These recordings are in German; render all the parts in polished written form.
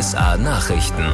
RSA Nachrichten.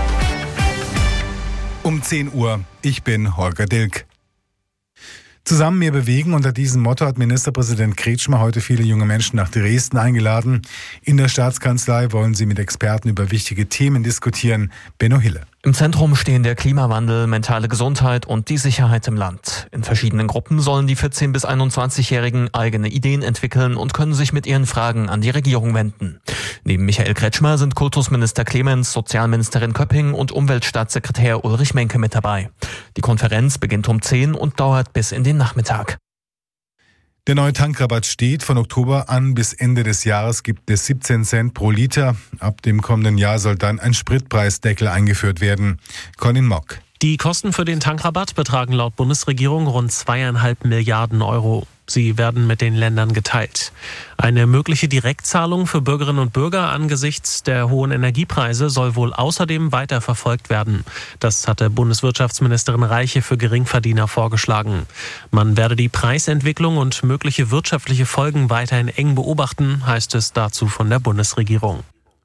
Um 10 Uhr. Ich bin Holger Dilk. Zusammen mehr bewegen. Unter diesem Motto hat Ministerpräsident Kretschmer heute viele junge Menschen nach Dresden eingeladen. In der Staatskanzlei wollen sie mit Experten über wichtige Themen diskutieren. Benno Hille. Im Zentrum stehen der Klimawandel, mentale Gesundheit und die Sicherheit im Land. In verschiedenen Gruppen sollen die 14- bis 21-Jährigen eigene Ideen entwickeln und können sich mit ihren Fragen an die Regierung wenden. Neben Michael Kretschmer sind Kultusminister Clemens, Sozialministerin Köpping und Umweltstaatssekretär Ulrich Menke mit dabei. Die Konferenz beginnt um 10 und dauert bis in den Nachmittag. Der neue Tankrabatt steht. Von Oktober an bis Ende des Jahres gibt es 17 Cent pro Liter. Ab dem kommenden Jahr soll dann ein Spritpreisdeckel eingeführt werden. Colin Mock. Die Kosten für den Tankrabatt betragen laut Bundesregierung rund 2,5 Milliarden Euro. Sie werden mit den Ländern geteilt. Eine mögliche Direktzahlung für Bürgerinnen und Bürger angesichts der hohen Energiepreise soll wohl außerdem weiter verfolgt werden. Das hatte Bundeswirtschaftsministerin Reiche für Geringverdiener vorgeschlagen. Man werde die Preisentwicklung und mögliche wirtschaftliche Folgen weiterhin eng beobachten, heißt es dazu von der Bundesregierung.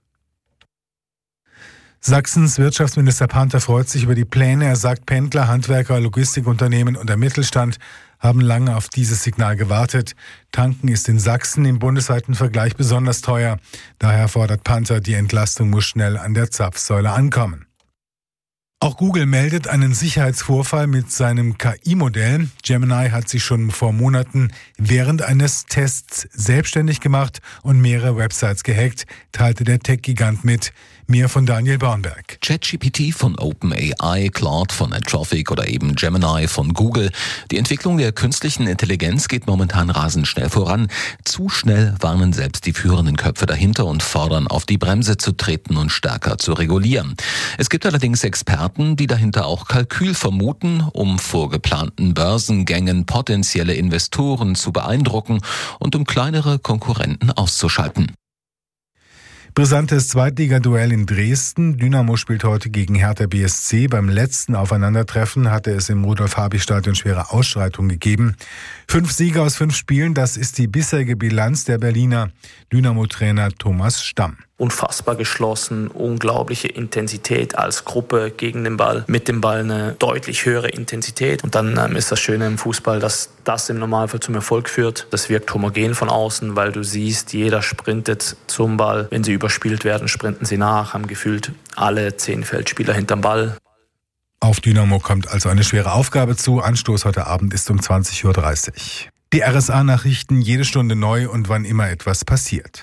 Sachsens Wirtschaftsminister Panther freut sich über die Pläne. Er sagt, Pendler, Handwerker, Logistikunternehmen und der Mittelstand haben lange auf dieses Signal gewartet. Tanken ist in Sachsen im bundesweiten Vergleich besonders teuer. Daher fordert Panther, die Entlastung muss schnell an der Zapfsäule ankommen. Auch Google meldet einen Sicherheitsvorfall mit seinem KI-Modell. Gemini hat sich schon vor Monaten während eines Tests selbstständig gemacht und mehrere Websites gehackt, teilte der Tech-Gigant mit. Mehr von Daniel Bornberg. ChatGPT von OpenAI, Claude von Anthropic oder eben Gemini von Google. Die Entwicklung der künstlichen Intelligenz geht momentan rasend schnell voran. Zu schnell warnen selbst die führenden Köpfe dahinter und fordern, auf die Bremse zu treten und stärker zu regulieren. Es gibt allerdings Experten, die dahinter auch Kalkül vermuten, um vor geplanten Börsengängen potenzielle Investoren zu beeindrucken und um kleinere Konkurrenten auszuschalten. Brisantes Zweitligaduell in Dresden. Dynamo spielt heute gegen Hertha BSC. Beim letzten Aufeinandertreffen hatte es im Rudolf-Habich-Stadion schwere Ausschreitungen gegeben. 5 Siege aus 5 Spielen, das ist die bisherige Bilanz der Berliner. Dynamo-Trainer Thomas Stamm. Unfassbar geschlossen, unglaubliche Intensität als Gruppe gegen den Ball, mit dem Ball eine deutlich höhere Intensität. Und dann ist das Schöne im Fußball, dass das im Normalfall zum Erfolg führt. Das wirkt homogen von außen, weil du siehst, jeder sprintet zum Ball. Wenn sie überspielt werden, sprinten sie nach, haben gefühlt alle 10 Feldspieler hinterm Ball. Auf Dynamo kommt also eine schwere Aufgabe zu. Anstoß heute Abend ist um 20.30 Uhr. Die RSA-Nachrichten jede Stunde neu und wann immer etwas passiert.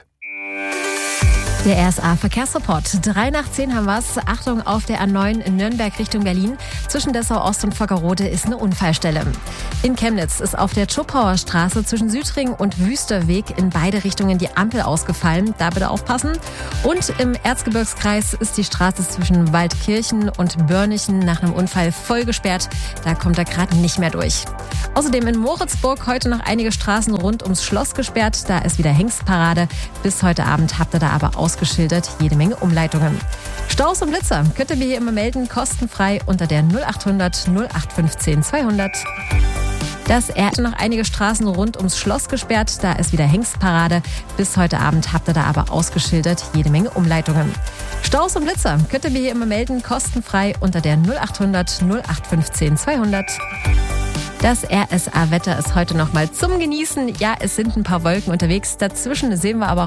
Der RSA-Verkehrsreport. 3 nach 10 haben wir es. Achtung, auf der A9 in Nürnberg Richtung Berlin. Zwischen Dessau Ost und Vockerode ist eine Unfallstelle. In Chemnitz ist auf der Tschupauer Straße zwischen Südring und Wüsterweg in beide Richtungen die Ampel ausgefallen. Da bitte aufpassen. Und im Erzgebirgskreis ist die Straße zwischen Waldkirchen und Börnichen nach einem Unfall voll gesperrt. Da kommt er gerade nicht mehr durch. Außerdem in Moritzburg heute noch einige Straßen rund ums Schloss gesperrt. Da ist wieder Hengstparade. Bis heute Abend habt ihr da aber ausgeschildert jede Menge Umleitungen. Staus und Blitzer könnt ihr mir hier immer melden, kostenfrei unter der 0800 0815 200. Das noch einige Straßen rund ums Schloss gesperrt. Da ist wieder Hengstparade. Bis heute Abend habt ihr da aber ausgeschildert jede Menge Umleitungen. Staus und Blitzer könnt ihr mir hier immer melden, kostenfrei unter der 0800 0815 200. Das RSA-Wetter ist heute noch mal zum Genießen. Ja, es sind ein paar Wolken unterwegs. Dazwischen sehen wir aber